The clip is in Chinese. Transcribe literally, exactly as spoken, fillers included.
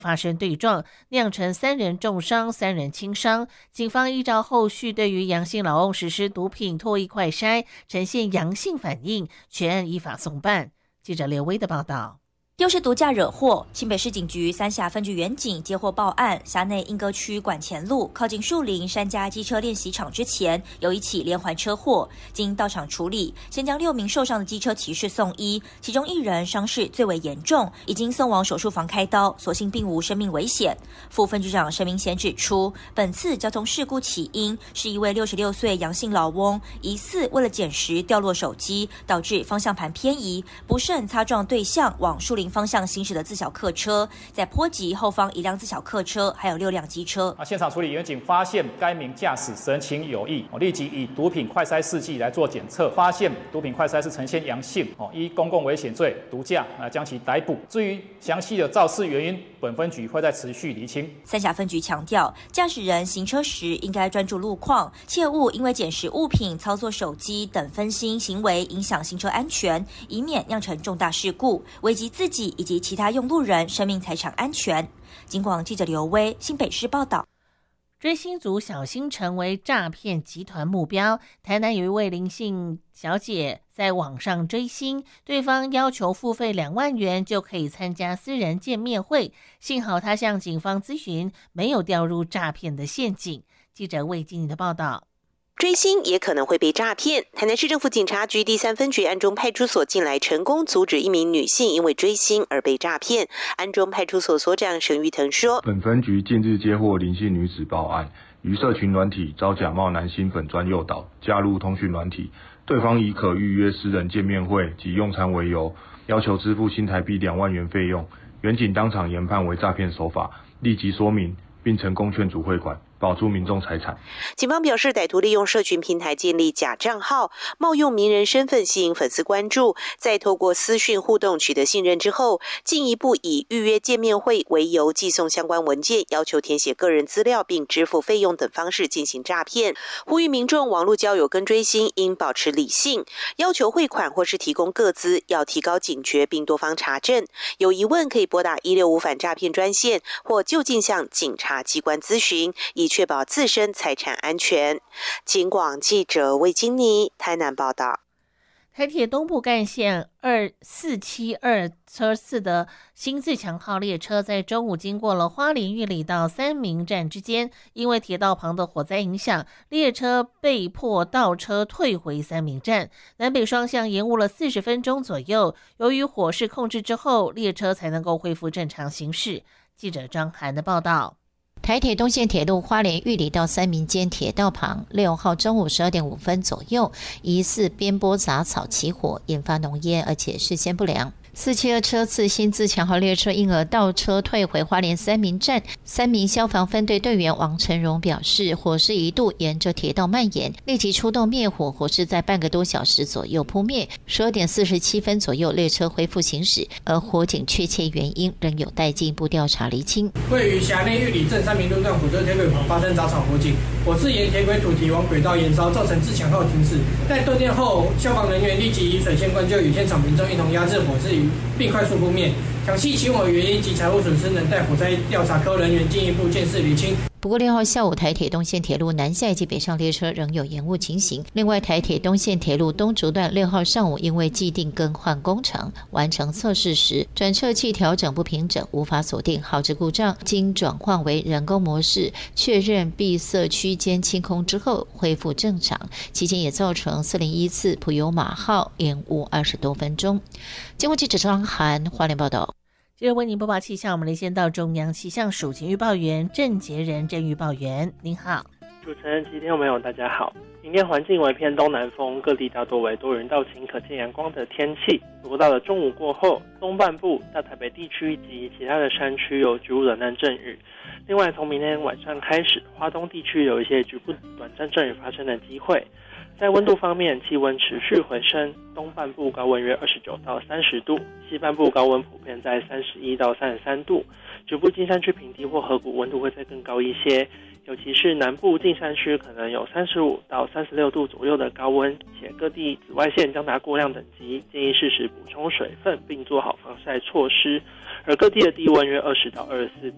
发生对撞，酿成三人重伤、三人轻伤。警方依照后续对于杨姓老翁实施毒品唾液快筛，呈现阳性反应，全案依法送办。记者刘威的报道。 又是毒驾惹祸，新北市警局三峡分局员警接获报案，辖内莺歌区管前路靠近树林山家机车练习场之前，有一起连环车祸。经到场处理，先将六名受伤的机车骑士送医，其中一人伤势最为严重，已经送往手术房开刀，所幸并无生命危险。副分局长沈明贤指出，本次交通事故起因是一位六十六岁杨姓老翁，疑似为了捡拾掉落手机，导致方向盘偏移，不慎擦撞对向往树林方向行驶的自小客车，在波及后方一辆自小客车，还有六辆机车。 现场处理，员警发现该名驾驶神情有异，立即以毒品快筛试剂来做检测，发现毒品快筛是呈现阳性，依公共危险罪毒驾来将其逮捕。至于详细的肇事原因，本分局会再持续厘清。 三峡分局强调，驾驶人行车时应该专注路况，切勿因为捡拾物品、操作手机等分心行为影响行车安全，以免酿成重大事故，危及自己以及其他用路人生命财产安全。警广记者刘威新北市报道。 追星族小心成为诈骗集团目标。台南有一位林姓小姐在网上追星，对方要求付费两万元就可以参加私人见面会，幸好她向警方咨询，没有掉入诈骗的陷阱。记者魏经理的报道。 追星也可能会被诈骗。台南市政府警察局第三分局安中派出所近来成功阻止一名女性因为追星而被诈骗。安中派出所所长沈玉腾说， 本分局近日接获林姓女子报案，于社群软体遭假冒男星粉专诱导，加入通讯软体，对方以可预约私人见面会及用餐为由，要求支付新台币两万元费用。员警当场研判为诈骗手法，立即说明，并成功劝阻汇款，保住民众财产。 警方表示，歹徒利用社群平台建立假账号，冒用名人身份吸引粉丝关注，再透过私讯互动取得信任之后，进一步以预约见面会为由寄送相关文件，要求填写个人资料并支付费用等方式进行诈骗。呼吁民众网络交友跟追星应保持理性，要求汇款或是提供个资要提高警觉并多方查证。有疑问可以拨打一六五反诈骗专线或就近向警察机关咨询，以确保自身财产安全。警广记者魏金妮台南报道。 台铁东部干线二四七二车次的新自强号列车在中午经过了花莲玉里到三民站之间，因为铁道旁的火灾影响，列车被迫倒车退回三民站，南北双向延误了四十分钟左右。由于火势控制之后，列车才能够恢复正常行驶。记者张涵的报道。 台铁东线铁路花莲玉里到三民间铁道旁，六号中午十二点五分左右，疑似边拨杂草起火，引发浓烟，而且视线不良。四七二车次新自强号列车因而倒车退回花莲三民站。三民消防分队队员王成荣表示，火势一度沿着铁道蔓延，立即出动灭火，火势在半个多小时左右扑灭。十二点四十七分左右，列车恢复行驶，而火警确切原因仍有待进一步调查厘清。 位于辖内玉里镇三民路段火车铁轨旁发生杂草火警，火势沿铁轨主题往轨道延烧，造成自强号停驶。待断电后，消防人员立即以水线灌救，与现场民众一同压制火势，并快速扑灭。详细起火原因及财务损失，能待火灾调查科人员进一步监视厘清。 不过六号下午，台铁东线铁路南下以及北上列车仍有延误情形。另外，台铁东线铁路东竹段六号上午因为既定更换工程完成测试时，转辙器调整不平整，无法锁定，耗致故障，经转换为人工模式，确认闭塞区间清空之后恢复正常。期间也造成四零一次普悠玛号延误二十多分钟。经过记者张涵花莲报道。 接着为您播报气象，我们连线到中央气象署前预报员郑杰仁郑预报员，您好。 主持人及听众朋友大家好。明天环境为偏东南风，各地大多为多云到晴可见阳光的天气。不过到了中午过后，东半部、大台北地区及其他的山区有局部短暂阵雨。另外从明天晚上开始，花东地区有一些局部短暂阵雨发生的机会。在温度方面，气温持续回升，东半部高温约二十九到三十度，西半部高温普遍在三十一到三十三度，局部金山区平地或河谷温度会再更高一些，尤其是南部近山区可能有三十五到三十六度左右的高温，且各地紫外线将达过量等级，建议适时补充水分并做好防晒措施，而各地的低温约二十到二十四度。